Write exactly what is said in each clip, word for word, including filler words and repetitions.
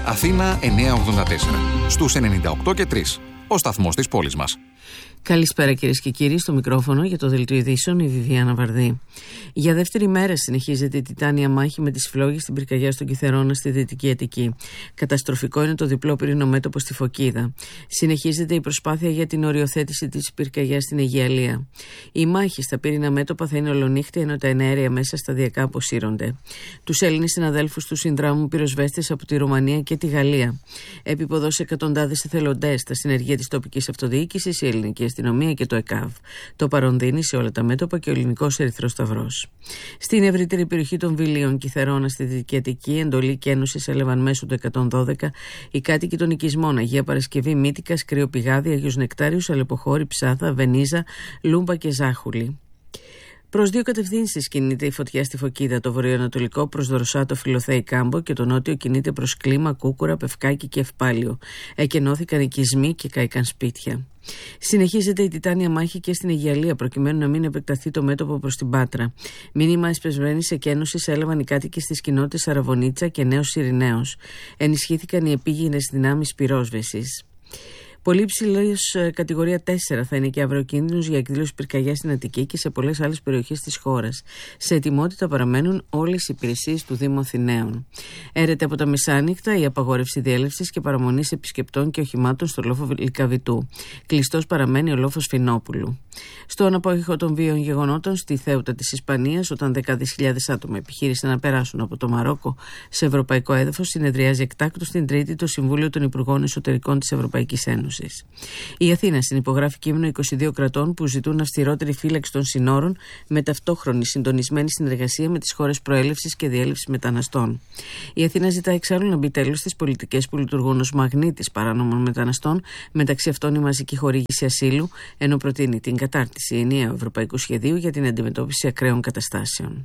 Αθήνα εννιακόσια ογδόντα τέσσερα. Στους ενενήντα οκτώ και τρία. Ο σταθμός της πόλης μας. Καλησπέρα κυρίες και κύριοι, στο μικρόφωνο για το Δελτίο Ειδήσεων η Βιβιάνα Βαρδί. Για δεύτερη μέρα συνεχίζεται η τιτάνια μάχη με τις φλόγες στην πυρκαγιά στον Κιθερώνα στη Δυτική Αττική. Καταστροφικό είναι το διπλό πυρηνομέτωπο στη Φωκίδα. Συνεχίζεται η προσπάθεια για την οριοθέτηση της πυρκαγιάς στην Αιγιαλία. Η μάχη στα πύρινα μέτωπα θα είναι ολονύχτη, ενώ τα εναέρια μέσα σταδιακά αποσύρονται. Τους Έλληνες συναδέλφους του συνδράμουν πυροσβέστες από τη Ρουμανία και τη Γαλλία. Επίποδο σε εκατοντάδες εθελοντές στα συνεργεία της τοπικής αυτοδιοίκησης, η ελληνική αστυνομία και το ΕΚΑΒ. Το παρόν δίνει σε όλα τα μέτωπα και ο Ελληνικός Ερυθρός Σταυρός. Στην ευρύτερη περιοχή των Βιλίων, Κιθερώνα στη Δυτική Αττική, εντολή και ένωση έλαβαν μέσω του εκατόν δώδεκα οι κάτοικοι των οικισμών Αγία Παρασκευή, Μύτικας, Κρυοπηγάδη, Αγίος Νεκτάριος, Αλεποχώρη, Ψάθα, Βενίζα, Λούμπα και Ζάχουλη. Προς δύο κατευθύνσεις κινείται η φωτιά στη Φωκίδα, το βορειοανατολικό προς Δροσάτο, Φιλοθέη, Κάμπο, και το νότιο κινείται προς Κλίμα, Κούκουρα, Πευκάκη και Ευπάλιο. Εκενώθηκαν οικισμοί και κάηκαν σπίτια. Συνεχίζεται η τιτάνια μάχη και στην Αιγιαλία, προκειμένου να μην επεκταθεί το μέτωπο προς την Πάτρα. Μήνυμα εσπεσμένης εκένωσης έλαβαν οι κάτοικοι στις κοινότητες Αραβωνίτσα και Νέος Ειρηναίος. Ενισχύθηκαν οι επίγεινες δυνάμεις πυρόσβεσης. Πολύ υψηλή κατηγορία τέσσερα θα είναι και αύριο κίνδυνος για εκδήλωση πυρκαγιά στην Αττική και σε πολλές άλλες περιοχές της χώρας. Σε ετοιμότητα παραμένουν όλες οι υπηρεσίες του Δήμου Αθηναίων. Έρεται από τα μεσάνυχτα η απαγόρευση διέλευσης και παραμονής επισκεπτών και οχημάτων στο λόφο Λυκαβητού. Κλειστός παραμένει ο λόφος Φινόπουλου. Στο αναπόϊχο των βίων γεγονότων στη Θέουτα της Ισπανίας, όταν δεκάδες χιλιάδες άτομα επιχείρησαν να περάσουν από το Μαρόκο σε ευρωπαϊκό έδαφος, συνεδριάζει εκτάκτως την Τρίτη το Συμβούλιο των Υπουργών Εσωτερικών της Ευρωπαϊκής Ένωσης. Η Αθήνα συνυπογράφει κείμενο είκοσι δύο κρατών που ζητούν αυστηρότερη φύλαξη των συνόρων με ταυτόχρονη συντονισμένη συνεργασία με τις χώρες προέλευσης και διέλευσης μεταναστών. Η Αθήνα ζητά εξάλλου να μπει τέλος στις πολιτικές που λειτουργούν ως μαγνήτης παράνομων μεταναστών, μεταξύ αυτών η μαζική χορήγηση ασύλου, ενώ προτείνει την κατάρτιση ενιαίου ευρωπαϊκού σχεδίου για την αντιμετώπιση ακραίων καταστάσεων.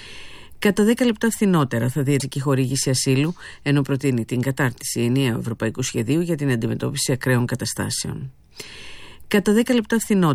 Κατά δέκα λεπτά φθηνότερα θα δει η χορήγηση ασύλου, ενώ προτείνει την κατάρτιση ενιαίου ευρωπαϊκού σχεδίου για την αντιμετώπιση ακραίων καταστάσεων. Κατά δέκα λεπτά φθηνότερα